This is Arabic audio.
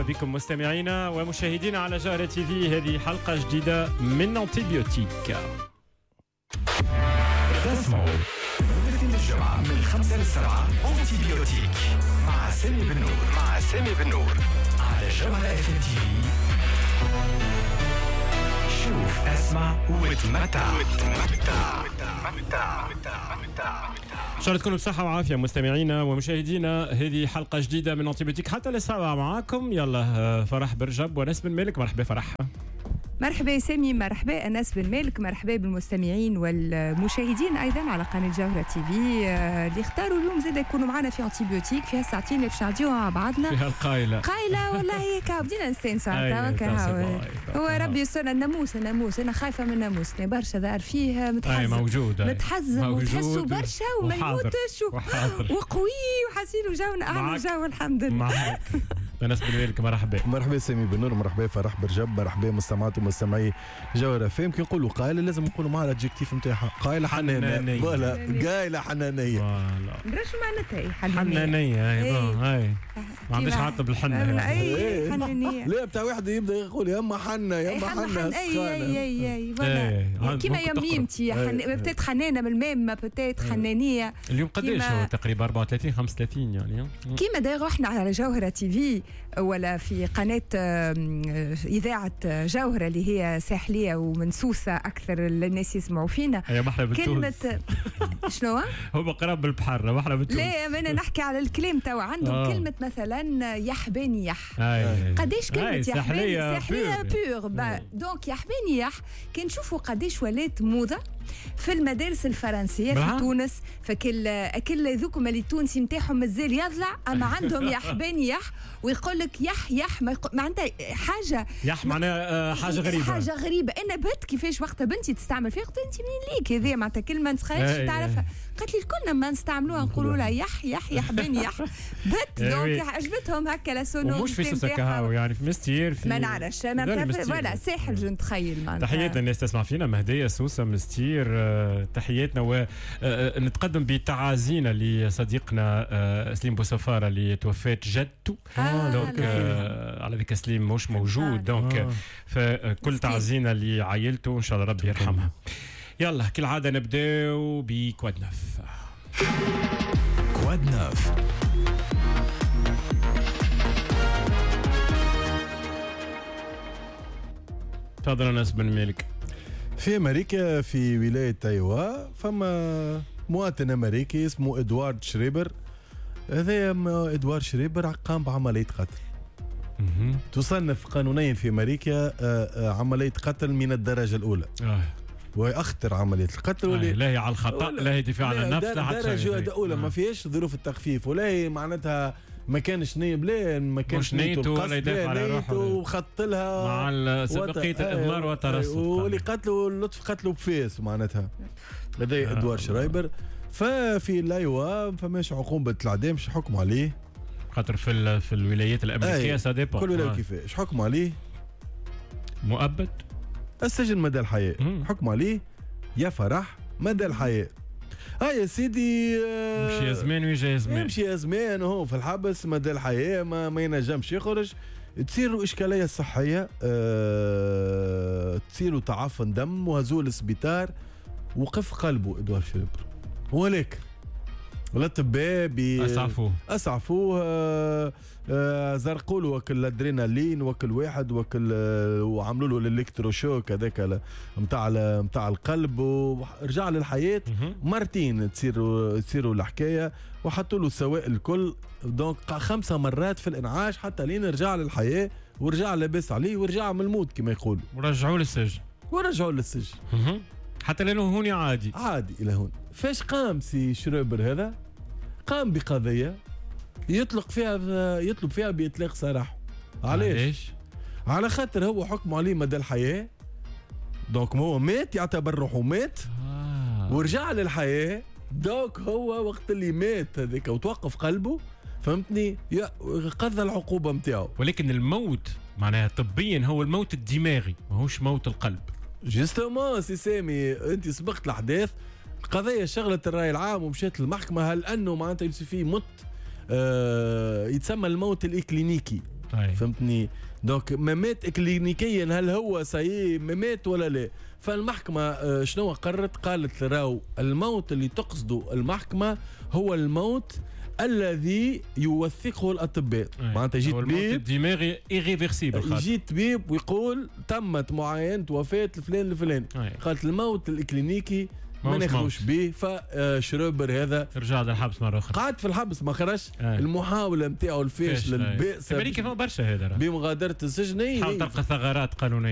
بكم مستمعينا ومشاهدينا على جوهرة تي في. هذه حلقة جديدة من أنتيبيوتيك. تسمعوا مثل الجمعة من 5 ل 7 أنتيبيوتيك مع سامي بن نور على جوهرة اف ام تي في. شوف اسمع وتمتع. إن شاء الله تكونوا بصحة وعافية مستمعينا ومشاهدينا. هذه حلقة جديدة من أنتيبيوتيك حتى للساعة معاكم. يلا فرح برجب وناس بن مالك. مرحبا فرح. مرحبا سامي، مرحبا أنس بن مالك، مرحبا بالمستمعين والمشاهدين أيضا على قناة جوهرة تي في اللي اختاروا اليوم زاد يكونوا معنا في أنتيبيوتيك في هالساعتين اللي باش نعديوها مع بعضنا. فيها القايلة والله هيك بدينا نستانسوا. هو ربي يسترنا. الناموس أنا خايفة من الناموس برشا ظهر فيه متحزم وتحسوا برشا وما يموتش وقوي وحاسين جونا أعلى جو الحمد لله. أنس بن مالك مرحبا سامي بن نور، مرحبا فرح برجب، مرحبا مستمعات ومستمعي جوهرة فهم. كي نقولوا قايلة لازم نقولوا معها الادجكتيف نتاعها قايلة حنانية. فوالا قايلة حنانية. درش معناتها حنانية. هاي ما عنديش عاطب الحنة. اي حنانية. لا بتاع واحد يبدا يقول يما حنة يما حنة. اي كيما يميمتي بتات حنانة من المام بتات حنانية. اليوم قديش هو تقريبا 34 35 يعني كيما داير احنا على جوهرة تي في ولا في قناة إذاعة جوهرة اللي هي ساحلية ومنسوسة أكثر الناس يسمعوا فينا. هي بحر بالتونس. كلمة شنو؟ هو قرب بالبحر بحر بالتونس. لا أنا نحكي على الكلام توا عندهم كلمة مثلا يحباني يح. قديش كلمة يحباني ساحلية بيور. دونك يحباني يح كي نشوفوا قديش ولات موضة في المدارس الفرنسية في تونس. فكل ذوكم اللي التونسي نتاعهم مازال يضلع اما عندهم يحباني يح ويقول لك يح معناتها حاجه يح معناها حاجه غريبه. انا بت كيفاش وقتها بنتي تستعمل فيها قلت انت منين ليك هذه معناتها كلمه ما نسخاش تعرفها. قالت لي الكلنا ما نستعملوها نقولوا لها يحباني يح بت. دونك عجبتهم هكا لا سونو ومش في سكهاو يعني في مستير في ما نعرفش ولا ساحل جو نتخيل معناتها. تحياتنا الناس تسمع فينا مهديه سوسه مستير. تحياتنا ونتقدم بتعازينا لصديقنا سليم بوسفاره اللي توفات جدته. دونك على ذيك سليم مش موجود. دونك فكل تعزينا لعائلته ان شاء الله ربي يرحمها. يلا كالعاده نبداو بكواد نف. كواد نف تفضل أنس بن مالك. في أمريكا في ولاية تايوا فما مواطن أمريكي اسمه إدوارد شريبر. هذا إدوارد شريبر قام بعملية قتل. تصنف قانونيا في أمريكا عملية قتل من الدرجة الأولى. وهي أخطر عملية القتل. لا هي على الخطأ لا هي دفاع عن النفس لا حتى درجة أولى ما فيهاش ظروف التخفيف ولا هي معناتها ما كانش نيب لا ما كانش نيته ولا يدافع على روحه وخط لها مع سبقية الإضمار والترصد واللي قتلوا اللطف قتلوا بفاس معناتها. هذا إدوارد شرايبر. ففي لايوا فماش عقوبة الإعدام مش حكم عليه خاطر في الولايات الأمريكية ساديبا كل ولاية كيفاش حكم عليه مؤبد السجن مدى الحياة. حكم عليه يا فرح مدى الحياة. يا سيدي مشي يا زمان ويجي يا زمان. يمشي يا زمان وهو في الحبس مدى الحياة ما ينجمش يخرج. تصير إشكالية صحية تصير تعفن دم وهزول السبيطار وقف قلبه إدوارد شريبر. ولكن الأطباء أسعفوه زرقوا له وكل الادرينالين وكل واحد وعملوا له الالكتروشوك هذاك نتاع القلب ورجع للحياة مرتين. تصيروا الحكاية وحطوا له السوائل الكل. دونك 5 مرات في الانعاش حتى لين رجع للحياة ورجع لاباس عليه ورجع من الموت كما يقولوا. ورجعوا للسجن حتى لانه هوني عادي الى هون. فاش قام سي شريبر هذا قام بقضية يطلب فيها بإطلاق سراح. علاش؟ على خاطر هو حكم عليه مدى الحياة. دونك هو مات يعتبر روحه مات ورجع للحياة. دونك هو وقت اللي مات هذاك وتوقف قلبه فهمتني قضى العقوبة متاعه. ولكن الموت معناها طبيا هو الموت الدماغي ماهوش موت القلب. جستومون سي سامي انت سبقت الاحداث. القضيه شغلت الراي العام ومشات المحكمه هل انه معناتها يوسف فيه مت يتسمى الموت الاكلينيكي. فهمتني. دونك ما مات كلينيكيا، هل هو سي ما مات ولا لا؟ فالمحكمة شنو قررت؟ قالت راو الموت اللي تقصده المحكمة هو الموت الذي يوثقه الاطباء. معناتها يجي طبيب الدماغي ايريفيرسيبل، يجي طبيب ويقول تمت معاينه وفاه الفلان الفلاني. قالت الموت الكلينيكي ما ناخذوش به. فشروبر هذا رجع للحبس مره اخرى، قعد في الحبس ما خرجش. المحاوله نتاعو الفاشله البائسه امريكا برشا هذا بمغادره السجن، حاول تلقى ثغرات قانونيه.